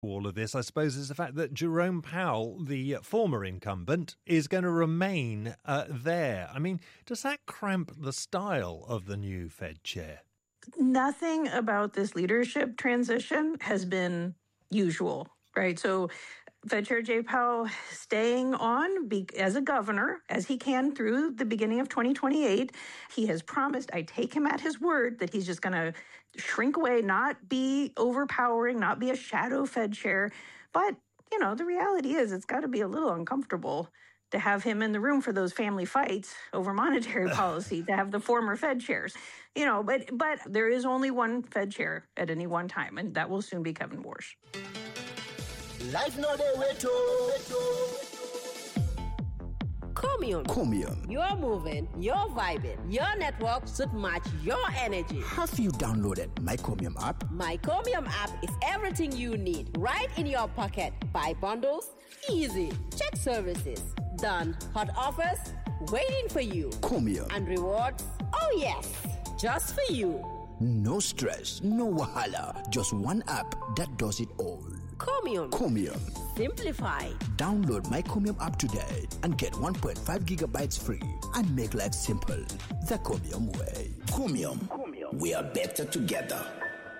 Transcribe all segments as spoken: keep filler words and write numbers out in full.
All of this, I suppose, is the fact that Jerome Powell, the former incumbent, is going to remain uh, there. I mean, does that cramp the style of the new Fed chair? Nothing about this leadership transition has been usual, right? So Fed Chair Jay Powell staying on be, as a governor, as he can through the beginning of twenty twenty-eight. He has promised, I take him at his word, that he's just going to shrink away, not be overpowering, not be a shadow Fed chair. But, you know, the reality is it's got to be a little uncomfortable to have him in the room for those family fights over monetary policy, to have the former Fed chairs. You know, but but there is only one Fed chair at any one time, and that will soon be Kevin Warsh. Life no day wait Chromium. Chromium. You're moving, you're vibing, your network should match your energy. Have you downloaded my Chromium app? My Chromium app is everything you need right in your pocket. Buy bundles, easy. Check services, done. Hot offers, waiting for you. Chromium. And rewards, oh yes, just for you. No stress, no wahala. Just one app that does it all. Chromium. Chromium. Simplified. Download my Chromium app today and get one point five gigabytes free and make life simple. The Chromium way. Chromium. Chromium. We are better together.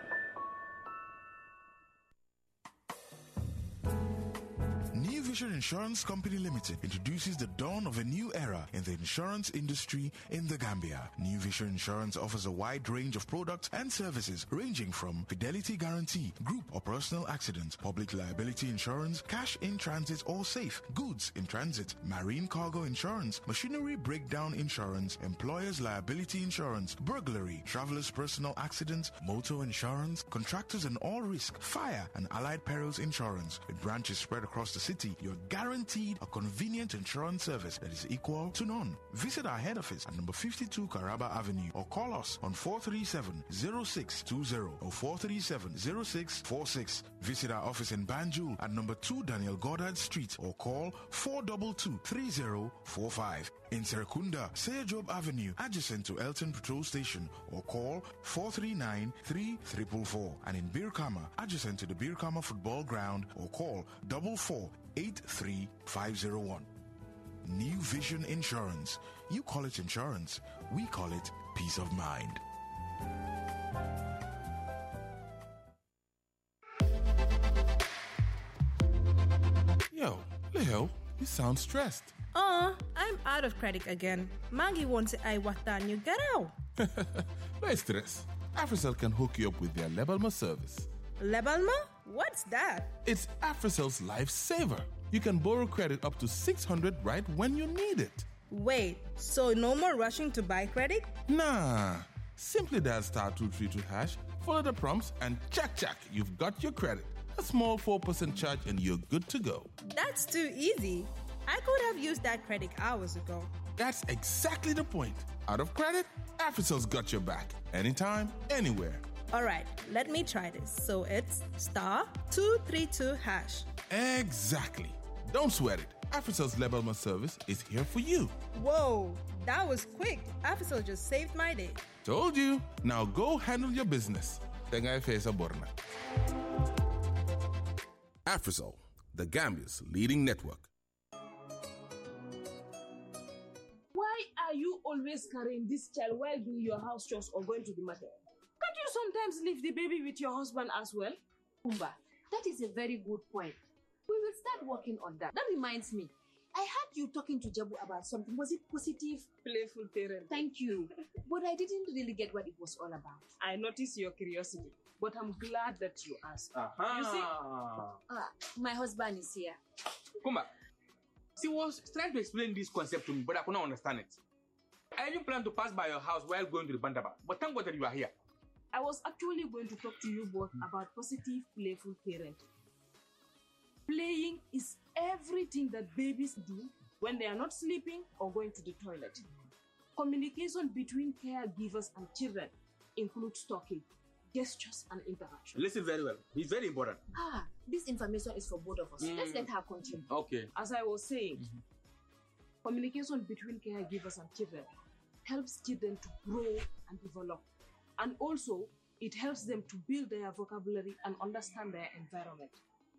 New Vision Insurance Company Limited introduces the dawn of a new era in the insurance industry in the Gambia. New Vision Insurance offers a wide range of products and services ranging from fidelity guarantee, group or personal accident, public liability insurance, cash in transit or safe, goods in transit, marine cargo insurance, machinery breakdown insurance, employer's liability insurance, burglary, traveler's personal accident, motor insurance, contractors and all risk, fire and allied perils insurance. With branches spread across the city, you're guaranteed a convenient insurance service that is equal to none. Visit our head office at number fifty-two Caraba Avenue or call us on four three seven, zero six two zero or four three seven, zero six four six. Visit our office in Banjul at number two Daniel Goddard Street or call four two two, three zero four five. In Serekunda, Seyajob Avenue, adjacent to Elton Patrol Station, or call four three nine, three four four four. And in Birkama, adjacent to the Birkama Football Ground, or call four four, eight three five zero one. New Vision Insurance. You call it insurance, we call it peace of mind. Yo, Leo, you sound stressed. Uh, I'm out of credit again. Maggie wants I watan you get out. No stress. AfriCell can hook you up with their Lebalma service. Lebalma? What's that? It's AfriCell's lifesaver. You can borrow credit up to six hundred right when you need it. Wait, so no more rushing to buy credit? Nah. Simply dial star two three two hash, follow the prompts, and check, check, you've got your credit. A small four percent charge and you're good to go. That's too easy. I could have used that credit hours ago. That's exactly the point. Out of credit, AfriCell's got your back. Anytime, anywhere. All right, let me try this. So it's star two three two hash. Exactly. Don't sweat it. AfriCell's Lebalma service is here for you. Whoa, that was quick. AfriCell just saved my day. Told you. Now go handle your business. Tengai Fesa Borna. AfriCell, the Gambia's leading network. Why are you always carrying this child while doing your house chores or going to the market? Can't you sometimes leave the baby with your husband as well? Umba, that is a very good point. We will start working on that. That reminds me, I heard you talking to Jabu about something. Was it positive? Playful parent. Thank you. But I didn't really get what it was all about. I noticed your curiosity, but I'm glad that you asked. Uh-huh. You see? Ah, my husband is here. Kumba, she was trying to explain this concept to me, but I could not understand it. I even planned to pass by your house while going to the Bandaba, but thank God that you are here. I was actually going to talk to you both about positive, playful parenting. Playing is everything that babies do when they are not sleeping or going to the toilet. Communication between caregivers and children includes talking, gestures, and interaction. Listen very well. It's very important. Ah, this information is for both of us. Mm. Let's let her continue. Okay. As I was saying, mm-hmm. communication between caregivers and children helps children to grow and develop. And also, it helps them to build their vocabulary and understand their environment.